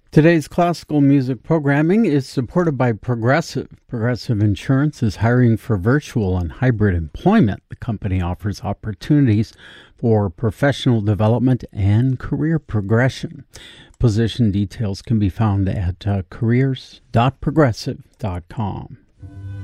Today's classical music programming is supported by Progressive. Progressive Insurance is hiring for virtual and hybrid employment. The company offers opportunities for professional development and career progression. Position details can be found at careers.progressive.com.